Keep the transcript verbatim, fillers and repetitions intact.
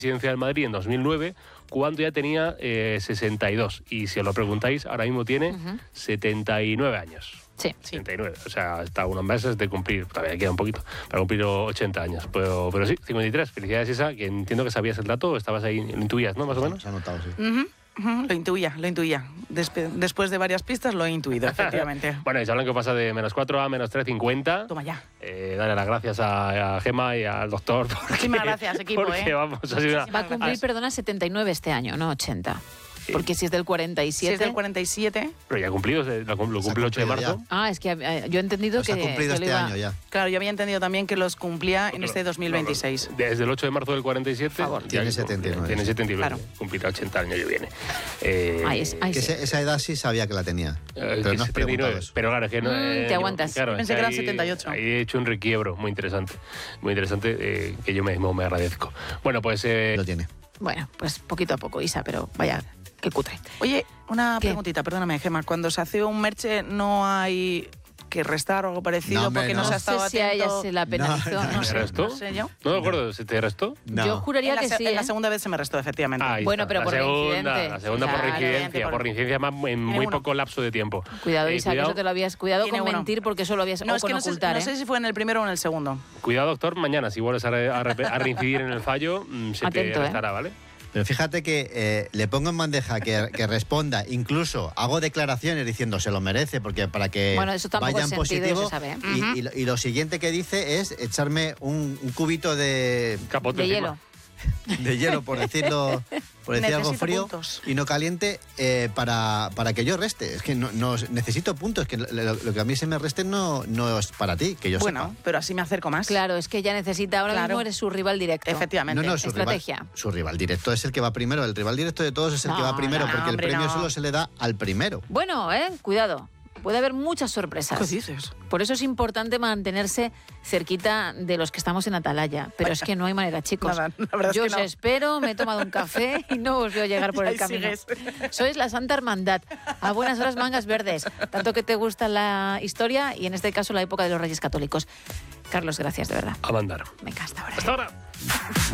presidencia del Madrid en dos mil nueve, cuando ya tenía eh, sesenta y dos. Y si os lo preguntáis, ahora mismo tiene uh-huh. setenta y nueve años. Sí. setenta y nueve. O sea, está unos meses de cumplir, todavía queda un poquito, para cumplir ochenta años. Pero, pero sí, cincuenta y tres. Felicidades, Isa, que entiendo que sabías el dato, estabas ahí, lo intuías, ¿no? Más o menos. Se ha notado, sí. Uh-huh. Uh-huh, lo intuía, lo intuía. Despe- después de varias pistas lo he intuido, efectivamente. Bueno, y se hablan que pasa de menos cuatro a menos tres cincuenta. Toma ya. Eh, darle las gracias a, a Gemma y al doctor. Porque, Muchísimas gracias, equipo. Porque, ¿eh? vamos, ha sido una, Va a cumplir, perdona, setenta y nueve este año, no ochenta. Sí. Porque si es del cuarenta y siete... Si es del cuarenta y siete... Pero ya ha cumplido, lo cumple el ocho de marzo. Ya. Ah, es que eh, yo he entendido Pues que... ha cumplido que lo este iba... año ya. Claro, yo había entendido también que los cumplía en Otro, este dos mil veintiséis. No, no. Desde el ocho de marzo del cuarenta y siete... Favor. Tiene ya, setenta y nueve. Tiene setenta y nueve. Claro. Cumplirá ochenta el año que viene. Eh, Ahí es, ahí Que sí. ese- esa edad sí sabía que la tenía. Eh, Pero no has setenta y preguntado nueve. eso. Pero claro, es que no. Mm, eh, te aguantas. Claro, Pensé es que eran ahí- setenta y ocho. Ahí he hecho un requiebro muy interesante. Muy interesante, eh, que yo mismo me agradezco. Bueno, pues. Eh, Lo tiene. Bueno, pues poquito a poco, Isa, pero vaya, qué cutre. Oye, una ¿Qué? preguntita, perdóname, Gemma. Cuando se hace un merche, ¿no hay que restar o algo parecido No, hombre, porque no, no. se ha No estado sé si a ella atento? se la penalizó. No, no, No, ¿Te sé. restó? No sé yo. No me acuerdo, ¿se te restó? No. Yo juraría En la, que se- sí. en la ¿eh? segunda vez se me restó, efectivamente. Ahí Bueno, está. pero la por segunda, reincidente. La segunda por Claro, reincidencia, por- por reincidencia más en muy uno. poco lapso de tiempo. Cuidado, Eh, Isa, que cuidado, eso te lo habías... Cuidado Tiene con uno. mentir porque eso lo habías... No, o es con que no sé, ocultar, no ¿eh? sé si fue en el primero o en el segundo. cuidado, doctor, mañana si vuelves a, re- a re- a reincidir en el fallo, mm, se Atento, te ¿eh? restará, ¿vale? Pero fíjate que eh, le pongo en bandeja que, que responda, incluso hago declaraciones diciendo se lo merece, porque para que Bueno, eso tampoco vaya en es sentido, positivo. se sabe, ¿eh? y, Ujú. y lo- y lo siguiente que dice es echarme un, un cubito de, Capote De encima. hielo. de hielo, por decirlo, por decir algo Necesito frío puntos. y no caliente, eh, para, para que yo reste. Es que no, no- necesito puntos, que lo, lo que a mí se me reste no, no es para ti, que yo Bueno, sepa. pero así me acerco más. Claro, es que ella necesita... Ahora Claro. mismo eres su rival directo. Efectivamente. No, no, su rival, Estrategia. su rival directo es el que va primero. El rival directo de todos es el No, que va primero, no, porque hombre, el premio no. solo se le da al primero. Bueno, ¿eh? Cuidado. Puede haber muchas sorpresas. ¿Qué dices? Por eso es importante mantenerse cerquita de los que estamos en Atalaya. Pero es que no hay manera, chicos. Nada, la verdad es Yo que os no. espero, me he tomado un café y no os veo llegar por Y el ahí camino. sigues. Sois la Santa Hermandad. A buenas horas, mangas verdes. Tanto que te gusta la historia y en este caso la época de los Reyes Católicos. Carlos, gracias, de verdad. A mandar. Venga, hasta ahora. Hasta ahora.